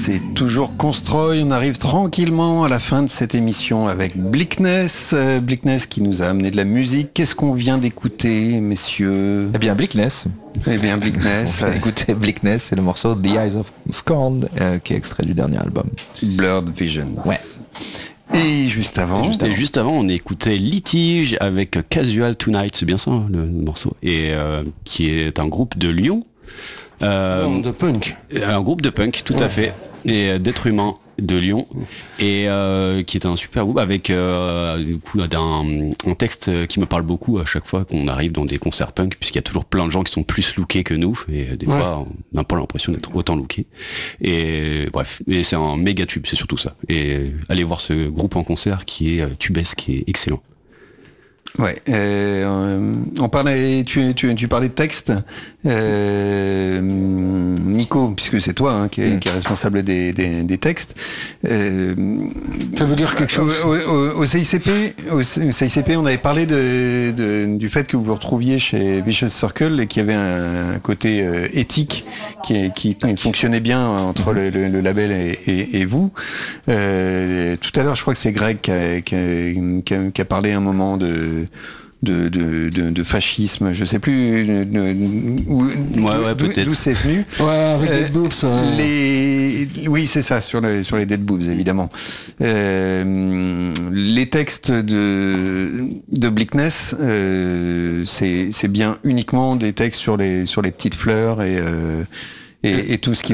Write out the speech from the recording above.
c'est toujours Constroy. On arrive tranquillement à la fin de cette émission avec Bleakness. Bleakness qui nous a amené de la musique. Qu'est-ce qu'on vient d'écouter, messieurs ? Eh bien, Bleakness. Bleakness. Écoutez, Bleakness, c'est le morceau The Eyes of Scorn, qui est extrait du dernier album. Blurred Visions. Ouais. Et juste avant, on écoutait Litige avec Casual Tonight, c'est bien ça le morceau, et qui est un groupe de Lyon. De punk. Un groupe de punk, tout à fait, et d'êtres humains de Lyon, et qui est un super groupe avec du coup un texte qui me parle beaucoup à chaque fois qu'on arrive dans des concerts punk, puisqu'il y a toujours plein de gens qui sont plus lookés que nous, et des fois on n'a pas l'impression d'être autant lookés. Et bref, et c'est un méga tube, c'est surtout ça. Et allez voir ce groupe en concert qui est tubesque et excellent. Ouais, on parlait, tu parlais de texte, Nico, puisque c'est toi qui est responsable des textes. Ça veut dire quelque chose. Au CICP, on avait parlé du fait que vous vous retrouviez chez Vicious Circle et qu'il y avait un côté éthique qui fonctionnait bien entre le label et vous. Tout à l'heure, je crois que c'est Greg qui a parlé un moment de fascisme, je sais plus d'où c'est venu. Ouais, avec Dead Boobs. Oui, c'est ça, sur les Dead Boobs, évidemment. Les textes de Bleakness, c'est bien uniquement des textes sur les petites fleurs et tout ce qui